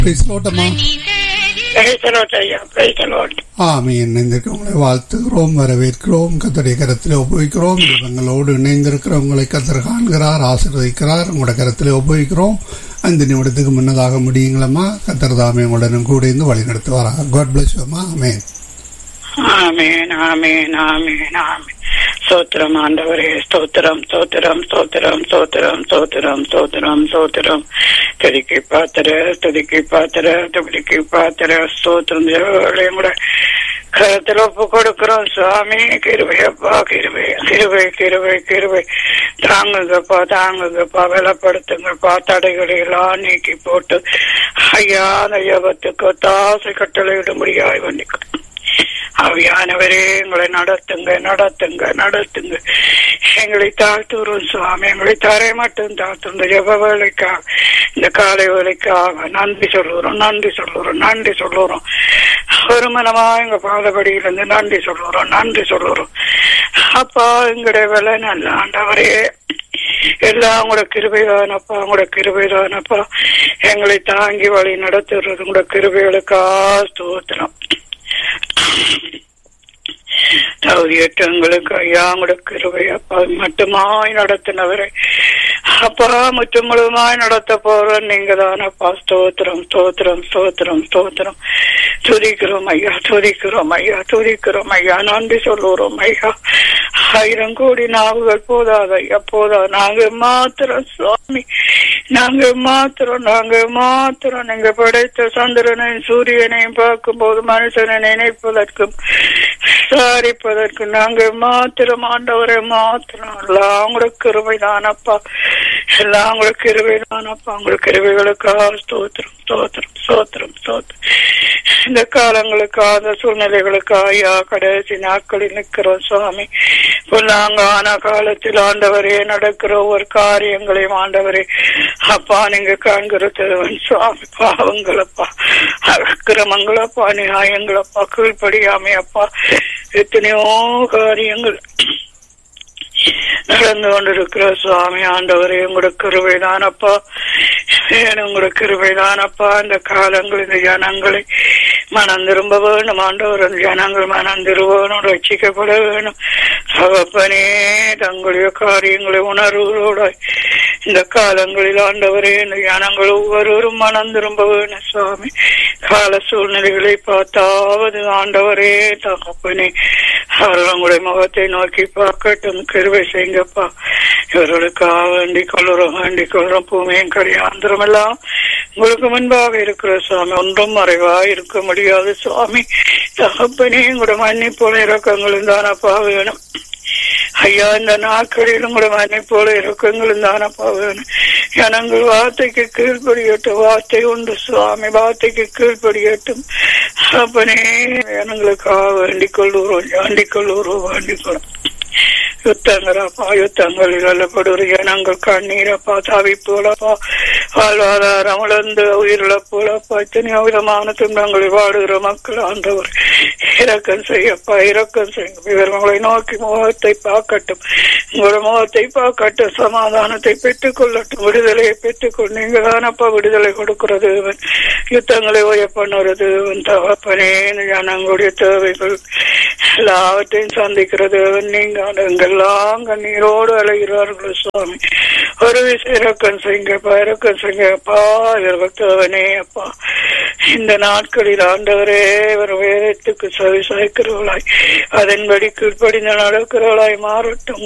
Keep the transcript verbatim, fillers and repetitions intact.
Price Lord அம்மா. ஆமீன். உங்களை வாழ்த்துகிறோம், வரவேற்கிறோம், கர்த்தருடைய கரத்திலே ஒப்புவிக்கிறோம். எங்களோடு இணைந்திருக்கிற உங்களை கர்த்தர் காண்கிறார், ஆசீர்வதிக்கிறார். உங்களோட கரத்திலே ஒப்புவிக்கிறோம். ஐந்து நிமிடத்துக்கு முன்னதாக முடியுங்களம்மா. கர்த்தர் தாமே உங்களுடன் கூட இருந்து வழி நடத்துவாராக. காட் பிளஸ் யூ அம்மா. ஆமீன். ஆமீன் ஆமீன் ஆமீன் ஆமீன். ஸ்தோத்திரம் ஆண்டவரே, ஸ்தோத்திரம் ஸ்தோத்திரம் ஸ்தோத்திரம் ஸ்தோத்திரம் ஸ்தோத்திரம் ஸ்தோத்திரம் ஸ்தோத்திரம். துதிக்கி பாத்திர துதிக்கி பாத்திர துதிக்கி பாத்திர ஸ்தோத்திரம். கூட கருத்துல ஒப்பு கொடுக்கிறோம் சுவாமி. கிருபையப்பா, கிருபை கிருபை கிருபை கிருபை. தாங்குங்கப்பா தாங்குங்கப்பா, வெலப்படுத்துங்கப்பா. தடைகளை எல்லாம் நீக்கி போட்டு ஐயா அந்த யோகத்துக்கு தாசை கட்டளையிட முடியாது வண்டிக்கும். அவையானவரே எங்களை நடத்துங்க நடத்துங்க நடத்துங்க. எங்களை தாழ்த்துறோம் சுவாமி. எங்களை தரை மட்டும் தாழ்த்துங்க. ஜெப வேலைக்காக, இந்த காலை வேலைக்காக நன்றி சொல்லுறோம் நன்றி சொல்லுறோம் நன்றி சொல்லுறோம். ஒரு மனமா எங்க பாதபடியிலிருந்து நன்றி சொல்லுறோம் நன்றி சொல்லுறோம். அப்பா எங்களுடைய வேலை நல்ல ஆண்டவரே, எல்லாம் உங்களோட கிருபைதானப்பா, உங்களோட கிருபைதானப்பா. எங்களை தாங்கி வழி நடத்துறது உங்களோட கிருபைகளுக்கா ஸ்தோத்திரம். தகுதியற்றங்களுக்கு ஐயா உங்களோட கிருபை அப்பா மட்டுமாய் நடத்தினவரை அப்பா முற்று முழுமாய் நடத்த போற நீங்க தானப்பா. ஸ்தோத்திரம் ஸ்தோத்திரம் ஸ்தோத்திரம் ஸ்தோத்திரம். துதிக்கிறோம் ஐயா துதிக்கிறோம் ஐயா துதிக்கிறோம் ஐயா. நன்றி சொல்லுறோம் ஐயா. ஆயிரம் கோடி நாவுகள் போதாத ஐயா போதா. நாங்க மாத்திரம் சுவாமி, நாங்க மாத்திரம் நாங்க மாத்திரம் நீங்க படைத்த சந்திரனையும் சூரியனையும் பார்க்கும் போது மனுஷனை நினைப்பதற்கும் விசாரிப்பதற்கு நாங்க மாத்திரம் ஆண்டவரை மாத்திரம். எல்லாம் உங்களுக்கு கிருபைதானப்பா, எல்லாம் உங்களுக்கு கிருபைதானப்பா. உங்களுக்கு கிருபைகளுக்காக ஸ்தோத்திரம் ஸ்தோத்திரம் ஸ்தோத்திரம் ஸ்தோத்திரம். இந்த காலங்களுக்கா அந்த சூழ்நிலைகளுக்கா ஐயா கடைசி நாட்களில் நிற்கிறோம் சுவாமி. பொல்லாங்கான காலத்தில் ஆண்டவரே நடக்கிற ஒவ்வொரு காரியங்களையும் ஆண்டவரே அப்பா நீங்க காண்கிற தேவன் சுவாமி. பாவங்களப்பா, அக்கிரமங்களப்பா, நியாயங்களப்பா, கீழ்படியாமை அப்பா, எத்தனையோ காரியங்கள் நடந்து கொண்டிருக்கிற சுவாமி. ஆண்டவரே உங்களோட கிருபைதானப்பா, உங்களோட கிருபைதானப்பா. இந்த காலங்கள் இந்த ஜனங்களை மனம் திரும்ப வேணும் ஆண்டவர். அந்த ஜனங்கள் மனம் திரும்பணும், ரட்சிக்கப்பட வேணும் தகப்பனே. தங்களுடைய காரியங்களை உணர்வுகளோட இந்த காலங்களில் ஆண்டவரே இந்த ஜனங்கள் ஒவ்வொருவரும் மனம் திரும்ப வேணும் சுவாமி. கால சூழ்நிலைகளை பார்த்தாவது ஆண்டவரே தகப்பனே அவர்கள் உங்களுடைய முகத்தை நோக்கி பார்க்கட்டும். கிருபை செய்யுங்கப்பா. இவர்களுக்காக வேண்டிக் கொள்ளுறோம் வேண்டிக் கொள்ளுறோம். பூமியும் கரையாந்திரம் எல்லாம் உங்களுக்கு முன்பாக இருக்கிற சுவாமி. ஒன்றும் மறைவா இருக்க முடியாது சுவாமி. தகப்பனே உங்களோட மன்னிப்போல இறக்கங்களும் தானப்பா வேணும் ஐயா. இந்த நாட்களிலும் கூட மன்னிப்போல இறக்கங்களும் தானப்பா வேணும். ஜனங்கள் வார்த்தைக்கு கீழ்படியட்டும். வார்த்தை உண்டு சுவாமி, வார்த்தைக்கு கீழ்படியட்டும். அப்பனே ஜனங்களுக்காக வேண்டிக் கொள்ளுறோம் வேண்டிக் கொள்ளுறோம் வேண்டிக் கொள்ளும். யுத்தங்களப்பா, யுத்தங்களில் அல்லப்படுற ஜனங்கள் கண்ணீரப்பா, தவிப்போலப்பா, வாழ்வாதாரம் இழந்து உயிரிழப்போலப்பா, இத்தனையோ விதமான துன்பங்களை வாடுகிற மக்கள் ஆண்டவர் இரக்கம் செய்யப்பா, இரக்கம் செய்ய. இவர்களை நோக்கி முகத்தை பார்க்கட்டும், உங்களோட முகத்தை பார்க்கட்டும், சமாதானத்தை பெற்றுக் கொள்ளட்டும், விடுதலையை பெற்றுக்கொள். நீங்க தானப்பா விடுதலை கொடுக்கிற தேவன், யுத்தங்களை ஓய பண்ணுற தேவன் தகப்பனே. ஜனங்களுடைய தேவைகள் எல்லாவற்றையும் சந்திக்கிற தேவன் நீங்க. எங்கெல்லாம் கண்ணீரோடு அலைகிறார்கள் சுவாமி. ஒரு விஷயம் இறக்கம் செய்யுங்கப்பா, இறக்கம் செய்யுங்கப்பா. தேவனே அப்பா, இந்த நாட்களில் ஆண்டவரே ஒரு வேதத்துக்கு செவி சாய்க்கிறவளாய், அதன்படி கீழ்ப்படிந்து நடக்கிறவளாய் மாறட்டும்.